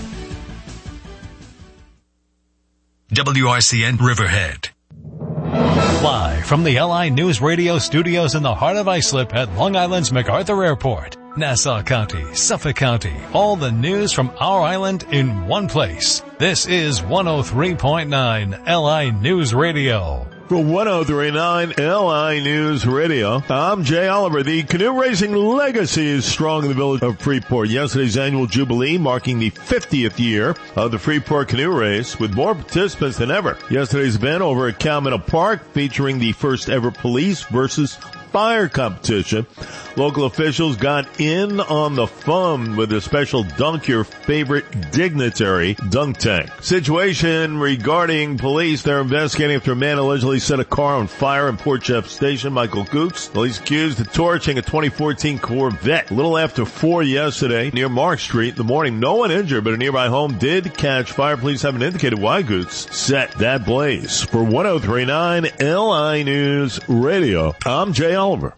[SPEAKER 4] W R C N Riverhead. Live from the L I News Radio studios in the heart of Islip at Long Island's MacArthur Airport, Nassau County, Suffolk County, all the news from our island in one place. This is one oh three point nine L I News Radio.
[SPEAKER 5] For one oh three point nine L I News Radio, I'm Jay Oliver. The canoe racing legacy is strong in the village of Freeport. Yesterday's annual jubilee marking the fiftieth year of the Freeport canoe race with more participants than ever. Yesterday's event over at Calmina Park featuring the first ever police versus fire competition. Local officials got in on the fun with a special dunk your favorite dignitary dunk tank. Situation regarding police. They're investigating after a man allegedly set a car on fire in Port Jeff Station. Michael Goots, police accused of torching a twenty fourteen Corvette. A little after four yesterday near Mark Street in the morning. No one injured, but a nearby home did catch fire. Police haven't indicated why Goots set that blaze. For one oh three point nine L I News Radio, I'm Jay Oliver.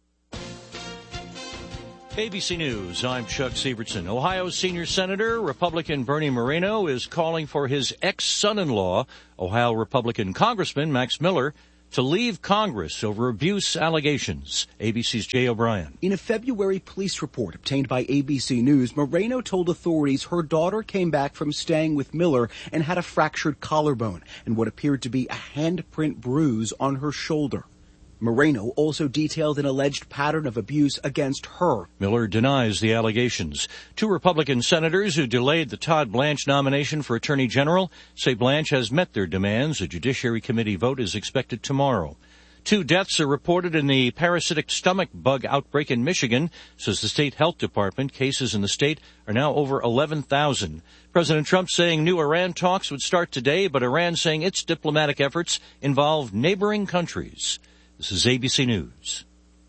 [SPEAKER 26] A B C News, I'm Chuck Sievertson. Ohio Senior Senator, Republican Bernie Moreno, is calling for his ex-son-in-law, Ohio Republican Congressman Max Miller, to leave Congress over abuse allegations. A B C's Jay O'Brien.
[SPEAKER 6] In a February police report obtained by A B C News, Moreno told authorities her daughter came back from staying with Miller and had a fractured collarbone and what appeared to be a handprint bruise on her shoulder. Moreno also detailed an alleged pattern of abuse against her.
[SPEAKER 26] Miller denies the allegations. Two Republican senators who delayed the Todd Blanche nomination for Attorney General say Blanche has met their demands. A Judiciary Committee vote is expected tomorrow.
[SPEAKER 7] Two deaths are reported in the parasitic stomach bug outbreak in Michigan, says the state health department. Cases in the state are now over eleven thousand. President Trump saying new Iran talks would start today, but Iran saying its diplomatic efforts involve neighboring countries. This is A B C News.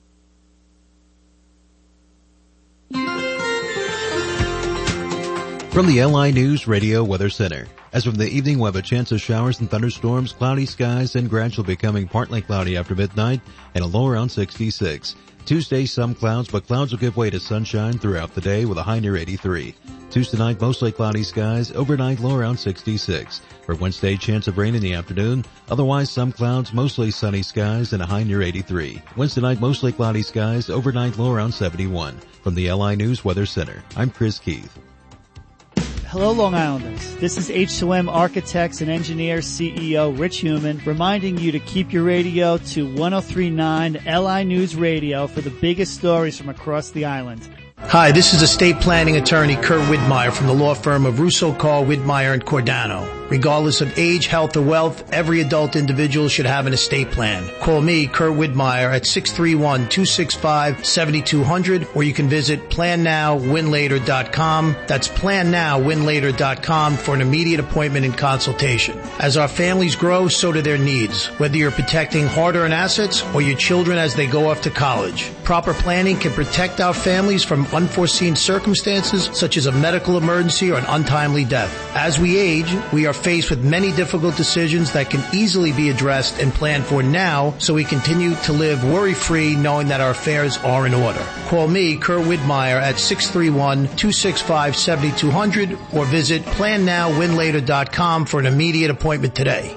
[SPEAKER 8] From the L I News Radio Weather Center. As from the evening, we'll have a chance of showers and thunderstorms, cloudy skies, and gradually becoming partly cloudy after midnight, and a low around sixty-six. Tuesday, some clouds, but clouds will give way to sunshine throughout the day with a high near eighty-three. Tuesday night, mostly cloudy skies, overnight low around sixty-six. For Wednesday, chance of rain in the afternoon, otherwise some clouds, mostly sunny skies, and a high near eighty-three. Wednesday night, mostly cloudy skies, overnight low around seventy-one. From the L I News Weather Center, I'm Chris Keith.
[SPEAKER 9] Hello, Long Islanders. This is H two M Architects and Engineers C E O Rich Human reminding you to keep your radio to one oh three point nine L I News Radio for the biggest stories from across the island.
[SPEAKER 10] Hi, this is estate planning attorney Kurt Widmeyer from the law firm of Russo, Call, Widmeyer and Cordano. Regardless of age, health, or wealth, every adult individual should have an estate plan. Call me, Kurt Widmeyer, at six three one, two six five, seven two zero zero, or you can visit plan now win later dot com. That's plan now win later dot com for an immediate appointment and consultation. As our families grow, so do their needs, whether you're protecting hard-earned assets or your children as they go off to college. Proper planning can protect our families from unforeseen circumstances such as a medical emergency or an untimely death. As we age, we are faced with many difficult decisions that can easily be addressed and planned for now, so we continue to live worry-free knowing that our affairs are in order. Call me, Kurt Widmeyer, at six three one, two six five, seven two zero zero or visit plan now win later dot com for an immediate appointment today.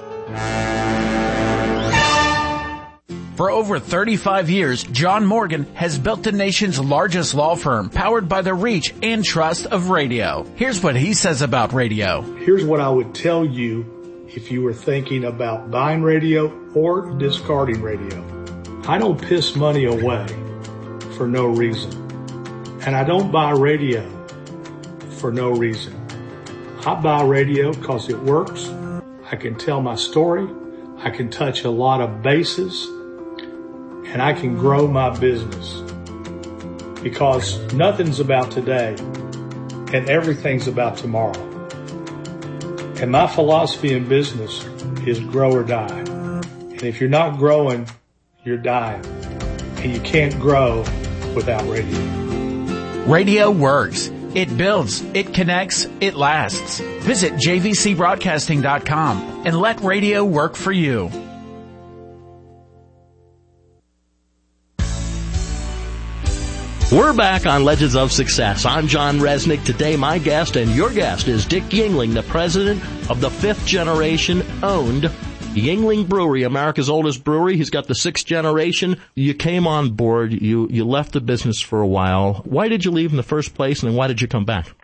[SPEAKER 11] For over thirty-five years, John Morgan has built the nation's largest law firm, powered by the reach and trust of radio. Here's what he says about radio.
[SPEAKER 12] Here's what I would tell you if you were thinking about buying radio or discarding radio. I don't piss money away for no reason. And I don't buy radio for no reason. I buy radio because it works. I can tell my story. I can touch a lot of bases. And I can grow my business, because nothing's about today and everything's about tomorrow. And my philosophy in business is grow or die. And if you're not growing, you're dying. And you can't grow without radio.
[SPEAKER 11] Radio works. It builds, it connects, it lasts. Visit j v c broadcasting dot com and let radio work for you.
[SPEAKER 19] We're back on Legends of Success. I'm John Resnick. Today, my guest and your guest is Dick Yuengling, the president of the fifth generation owned Yuengling Brewery, America's oldest brewery. He's got the sixth generation. You came on board. You, you left the business for a while. Why did you leave in the first place, and then why did you come back?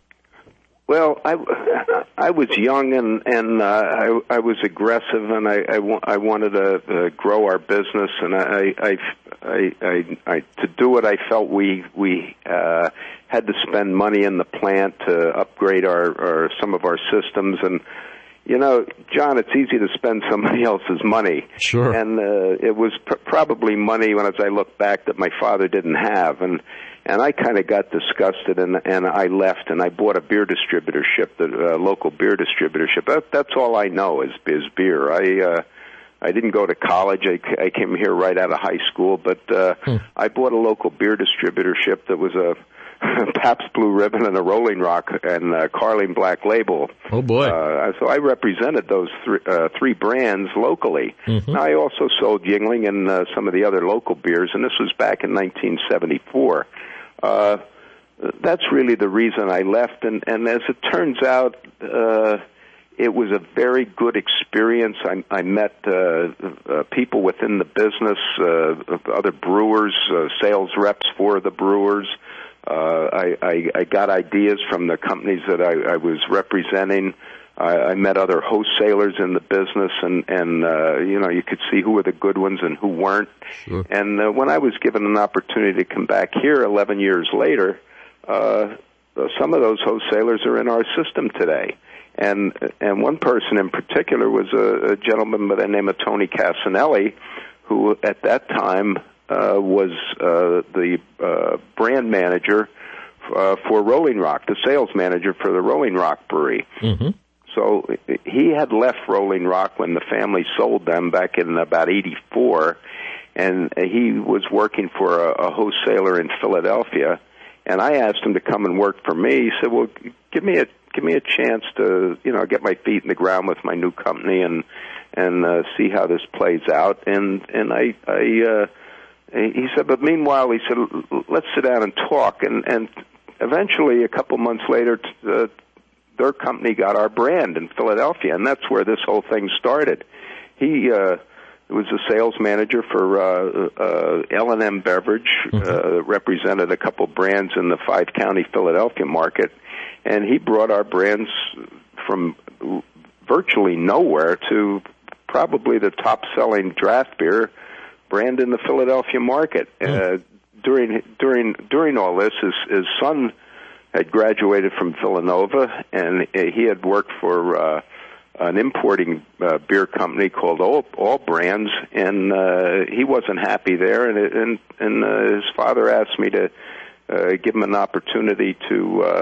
[SPEAKER 20] Well, I, I was young and, and uh, I, I was aggressive, and I, I, I wanted to uh, grow our business, and I, I, I, I, I, to do it, I felt we we uh, had to spend money in the plant to upgrade our, our some of our systems, and you know, John, it's easy to spend somebody else's money.
[SPEAKER 19] Sure.
[SPEAKER 20] And uh, it was pr- probably money, when as I look back, that my father didn't have, and and I kind of got disgusted, and and I left, and I bought a beer distributorship, the uh, local beer distributorship. That, that's all I know is is beer. I. Uh, I didn't go to college. I, I came here right out of high school, but uh, hmm. I bought a local beer distributorship that was a Pabst Blue Ribbon and a Rolling Rock and a Carling Black Label.
[SPEAKER 19] Oh, boy.
[SPEAKER 20] Uh, so I represented those three, uh, three brands locally. Mm-hmm. Now, I also sold Yuengling and uh, some of the other local beers, and this was back in nineteen seventy-four. Uh, that's really the reason I left, and, and as it turns out, uh, it was a very good experience. I, I met uh, uh, people within the business, uh, other brewers, uh, sales reps for the brewers. Uh, I, I, I got ideas from the companies that I, I was representing. I, I met other wholesalers in the business, and, and uh, you know, you could see who were the good ones and who weren't. Sure. And uh, when I was given an opportunity to come back here eleven years later, uh, some of those wholesalers are in our system today. And and one person in particular was a, a gentleman by the name of Tony Casanelli, who at that time uh, was uh, the uh, brand manager uh, for Rolling Rock, the sales manager for the Rolling Rock Brewery.
[SPEAKER 13] Mm-hmm.
[SPEAKER 20] So he had left Rolling Rock when the family sold them back in about eighty-four, and he was working for a, a wholesaler in Philadelphia. And I asked him to come and work for me. He said, "Well, give me a give me a chance to, you know, get my feet in the ground with my new company and and uh, see how this plays out." And and I I uh, he said, "But meanwhile," he said, "let's sit down and talk." And and eventually, a couple months later, uh, their company got our brand in Philadelphia, and that's where this whole thing started. He uh, was a sales manager for uh, uh, L and M Beverage, mm-hmm. uh, represented a couple brands in the five-county Philadelphia market, and he brought our brands from virtually nowhere to probably the top-selling draft beer brand in the Philadelphia market. Mm-hmm. Uh, during during during all this, his, his son had graduated from Villanova, and he had worked for uh, an importing uh, beer company called All, All Brands, and uh, he wasn't happy there, and and, and uh, his father asked me to uh, give him an opportunity to uh,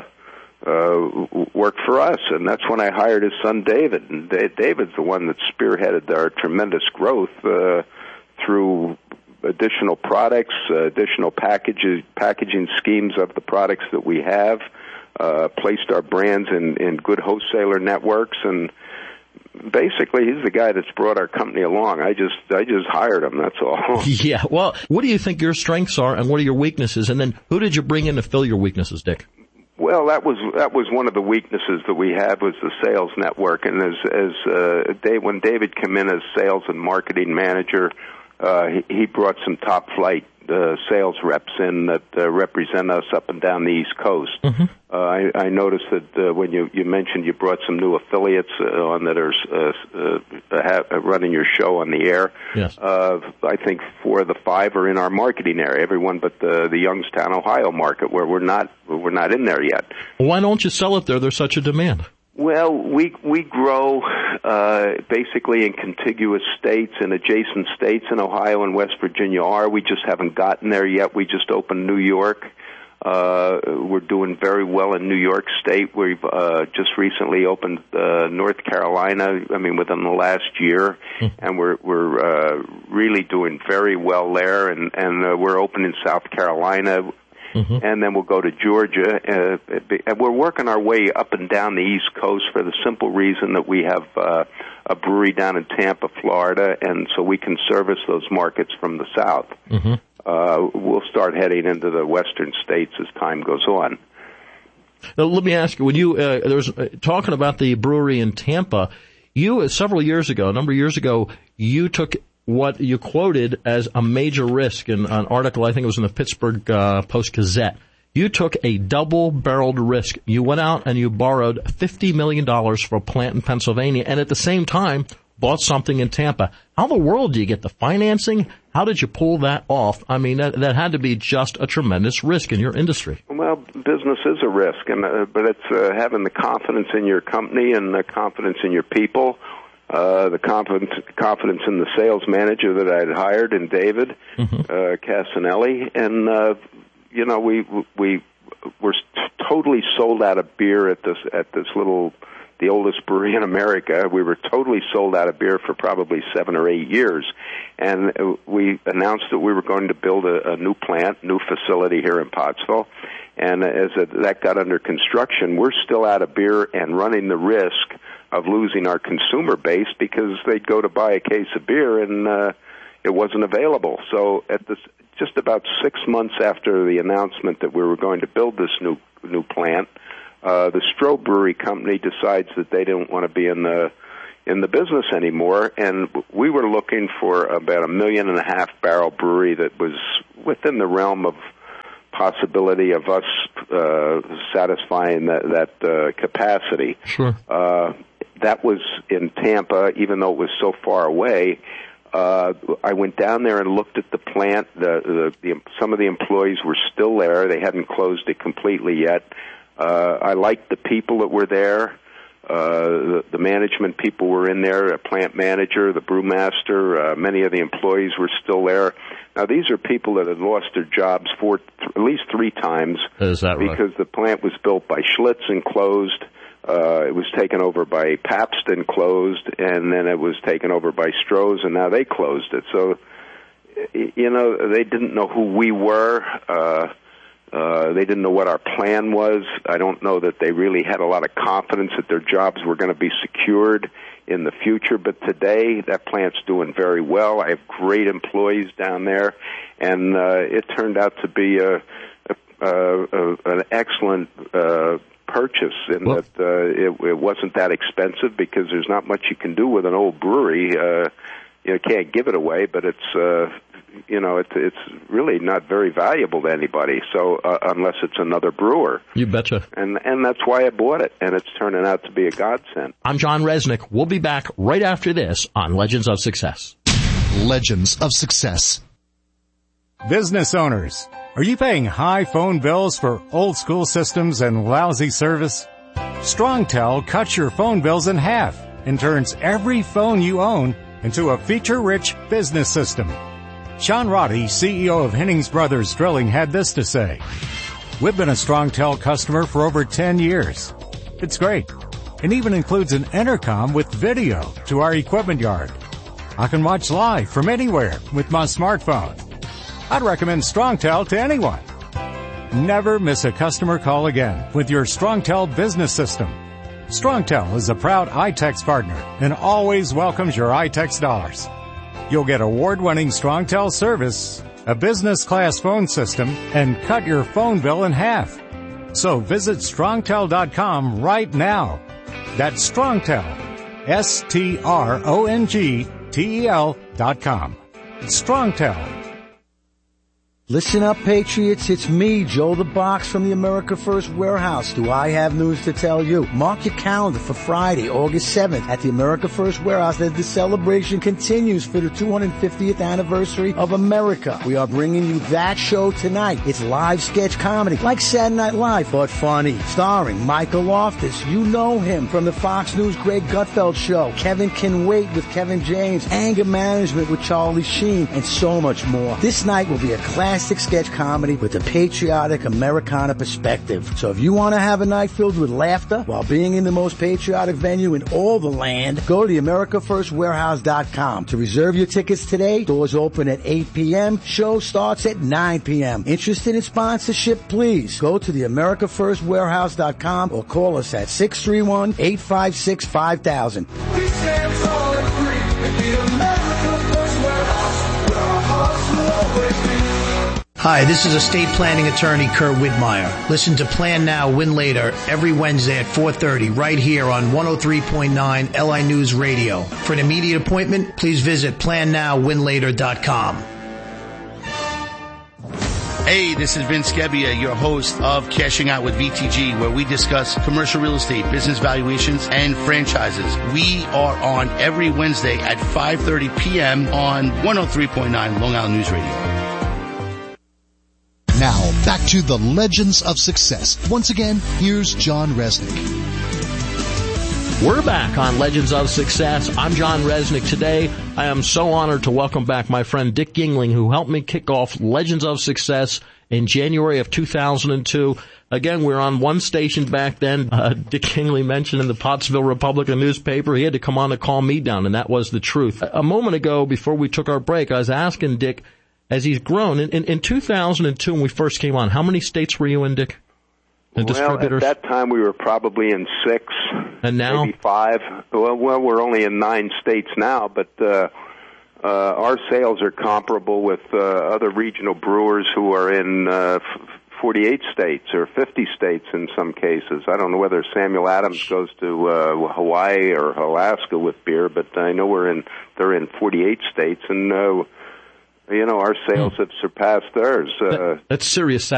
[SPEAKER 20] uh, work for us, and that's when I hired his son David, and David's the one that spearheaded our tremendous growth uh, through additional products, uh, additional packages, packaging schemes of the products that we have, uh, placed our brands in, in good wholesaler networks, and basically he's the guy that's brought our company along. I just, I just hired him, that's all.
[SPEAKER 13] Yeah, well, what do you think your strengths are and what are your weaknesses? And then who did you bring in to fill your weaknesses, Dick?
[SPEAKER 20] Well, that was that was one of the weaknesses that we had was the sales network. And as as uh, Dave, when David came in as sales and marketing manager, Uh, he, he brought some top-flight uh, sales reps in that uh, represent us up and down the East Coast. Mm-hmm. Uh, I, I noticed that uh, when you, you mentioned you brought some new affiliates uh, on that are uh, uh, have, running your show on the air.
[SPEAKER 13] Yes.
[SPEAKER 20] Uh, I think four of the five are in our marketing area. Everyone but the, the Youngstown, Ohio market, where we're not we're not in there yet.
[SPEAKER 13] Well, why don't you sell it there? There's such a demand.
[SPEAKER 20] Well, we we grow uh, basically in contiguous states and adjacent states, and Ohio and West Virginia are. We just haven't gotten there yet. We just opened New York. Uh, we're doing very well in New York State. We've uh, just recently opened uh, North Carolina. I mean, within the last year, mm. and we're we're uh, really doing very well there. And and uh, we're opening South Carolina. Mm-hmm. And then we'll go to Georgia, uh, and we're working our way up and down the East Coast for the simple reason that we have uh, a brewery down in Tampa, Florida, and so we can service those markets from the South. Mm-hmm. Uh, we'll start heading into the western states as time goes on.
[SPEAKER 13] Now, let me ask you, when you, uh, there was uh, talking about the brewery in Tampa, you, uh, several years ago, a number of years ago, you took what you quoted as a major risk in an article, I think it was in the Pittsburgh uh, Post-Gazette. You took a double-barreled risk. You went out and you borrowed fifty million dollars for a plant in Pennsylvania, and at the same time bought something in Tampa. How in the world do you get the financing? How did you pull that off? I mean, that, that had to be just a tremendous risk in your industry.
[SPEAKER 20] Well, business is a risk, and uh, but it's uh, having the confidence in your company and the confidence in your people. Uh, the confidence, confidence in the sales manager that I had hired, and David mm-hmm. uh, Casanelli, and uh, you know we we were totally sold out of beer at this at this little, the oldest brewery in America. We were totally sold out of beer for probably seven or eight years, and we announced that we were going to build a, a new plant, new facility here in Pottsville. And as a, that got under construction, we're still out of beer and running the risk of losing our consumer base because they'd go to buy a case of beer and uh, it wasn't available. So at this, just about six months after the announcement that we were going to build this new new plant, uh, the Stroh Brewery Company decides that they don't want to be in the in the business anymore, and we were looking for about a million and a half barrel brewery that was within the realm of possibility of us uh, satisfying that, that uh, capacity.
[SPEAKER 13] Sure.
[SPEAKER 20] Uh, that was in Tampa, even though it was so far away. Uh, I went down there and looked at the plant. The, the, the, some of the employees were still there. They hadn't closed it completely yet. Uh, I liked the people that were there. the, the management people were in there, a plant manager, the brewmaster, uh, many of the employees were still there. Now, these are people that had lost their jobs four, th- at least three times.
[SPEAKER 13] Is that right?
[SPEAKER 20] Because the plant was built by Schlitz and closed. Uh, it was taken over by Pabst and closed, and then it was taken over by Stroh's, and now they closed it. So, you know, they didn't know who we were. Uh, uh, they didn't know what our plan was. I don't know that they really had a lot of confidence that their jobs were going to be secured in the future. But today, that plant's doing very well. I have great employees down there, and uh, it turned out to be a, a, a, a an excellent uh purchase in well, that uh, it, it wasn't that expensive because there's not much you can do with an old brewery. Uh, you can't give it away, but it's uh, you know it, it's really not very valuable to anybody. So uh, unless it's another brewer,
[SPEAKER 13] you betcha.
[SPEAKER 20] And and that's why I bought it, and it's turning out to be a godsend.
[SPEAKER 19] I'm John Resnick. We'll be back right after this on Legends of Success.
[SPEAKER 18] Legends of Success.
[SPEAKER 14] Business owners, are you paying high phone bills for old school systems and lousy service? StrongTel cuts your phone bills in half and turns every phone you own into a feature-rich business system. Sean Roddy, C E O of Hennings Brothers Drilling, had this to say. We've been a StrongTel customer for over ten years. It's great. It even includes an intercom with video to our equipment yard. I can watch live from anywhere with my smartphone. I'd recommend StrongTel to anyone. Never miss a customer call again with your StrongTel business system. StrongTel is a proud I TEX partner and always welcomes your I TEX dollars. You'll get award-winning StrongTel service, a business-class phone system, and cut your phone bill in half. So visit strongtel dot com right now. That's StrongTel, S T R O N G T E L dot com. StrongTel.
[SPEAKER 15] Listen up, Patriots. It's me, Joe the Box from the America First Warehouse. Do I have news to tell you? Mark your calendar for Friday, August seventh at the America First Warehouse as the celebration continues for the two hundred fiftieth anniversary of America. We are bringing you that show tonight. It's live sketch comedy, like Saturday Night Live, but funny. Starring Michael Loftus. You know him from the Fox News Greg Gutfeld Show. Kevin Can Wait with Kevin James. Anger Management with Charlie Sheen. And so much more. This night will be a classic sketch comedy with a patriotic Americana perspective. So if you want to have a night filled with laughter while being in the most patriotic venue in all the land, go to the america first warehouse dot com to reserve your tickets today. Doors open at eight p.m. Show starts at nine p.m. Interested in sponsorship? Please go to the america first warehouse dot com or call us at six three one, eight five six, five thousand.
[SPEAKER 16] We stand tall and free and be America First Warehouse, where our hearts will always be.
[SPEAKER 10] Hi, this is estate planning attorney Kurt Widmeyer. Listen to Plan Now, Win Later every Wednesday at four thirty right here on one oh three point nine L I News Radio. For an immediate appointment, please visit plan now win later dot com.
[SPEAKER 17] Hey, this is Vince Gebbia, your host of Cashing Out with V T G, where we discuss commercial real estate, business valuations, and franchises. We are on every Wednesday at five thirty p.m. on one oh three point nine Long Island News Radio.
[SPEAKER 18] Now, back to the Legends of Success. Once again, here's John Resnick.
[SPEAKER 19] We're back on Legends of Success. I'm John Resnick. Today, I am so honored to welcome back my friend Dick Gingling, who helped me kick off Legends of Success in January of two thousand two. Again, we were on one station back then. Uh, Dick Gingling mentioned in the Pottsville Republican newspaper, he had to come on to calm me down, and that was the truth. A moment ago, before we took our break, I was asking Dick, as he's grown, in, in, in two thousand two when we first came on, how many states were you in, Dick? The
[SPEAKER 20] well,
[SPEAKER 19] distributors?
[SPEAKER 20] At that time we were probably in six,
[SPEAKER 19] and now?
[SPEAKER 20] maybe five. Well, well, we're only in nine states now, but uh, uh, our sales are comparable with uh, other regional brewers who are in uh, forty-eight states or fifty states in some cases. I don't know whether Samuel Adams goes to uh, Hawaii or Alaska with beer, but I know we're in they're in forty-eight states, and uh, you know, our sales have surpassed theirs. Uh,
[SPEAKER 19] that, that's serious